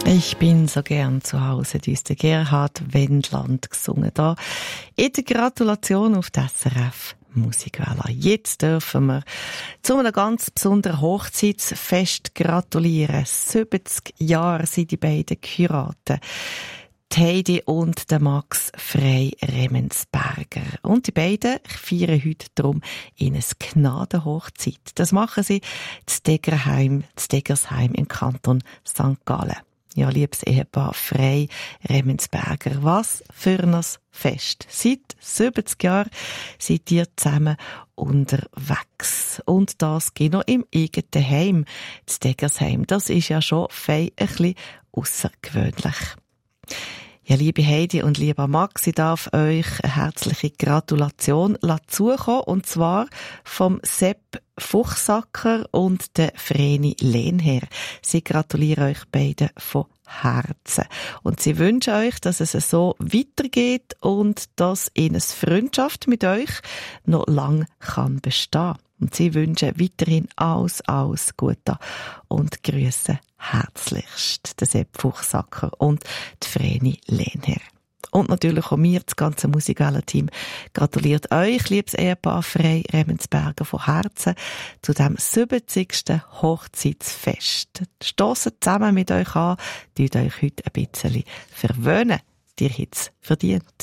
Ich bin so gern zu Hause, das ist der Gerhard Wendland gesungen. Da in der Gratulation auf die SRF Musikwelle. Jetzt dürfen wir zu einem ganz besonderen Hochzeitsfest gratulieren. 70 Jahre sind die beiden geheiratet. Die Heidi und der Max Frey Remensberger. Und die beiden feiern heute darum in eine Gnadenhochzeit. Das machen sie in Stegersheim im Kanton St. Gallen. Ja, liebes Ehepaar Frey Remensberger, was für ein Fest. Seit 70 Jahren seid ihr zusammen unterwegs. Und das genau im eigenen Heim, in Stegersheim. Das ist ja schon fein ein bisschen aussergewöhnlich. Ja, liebe Heidi und lieber Max, ich darf euch eine herzliche Gratulation zukommen, und zwar vom Sepp Fuchsacker und der Vreni Lehnherr. Sie gratulieren euch beiden von Herzen. Und sie wünschen euch, dass es so weitergeht und dass ihre Freundschaft mit euch noch lang kann bestehen. Und sie wünschen weiterhin alles Gute und grüßen herzlichst den Sepp Fuchsacker und die Vreni Lehnherr. Und natürlich auch mir, das ganze Musikwelle-Team, gratuliert euch, liebes Ehepaar Frey Remensberger, von Herzen zu dem 70. Hochzeitsfest. Stossen zusammen mit euch an, tut euch heute ein bisschen verwöhnen. Ihr habt's verdient.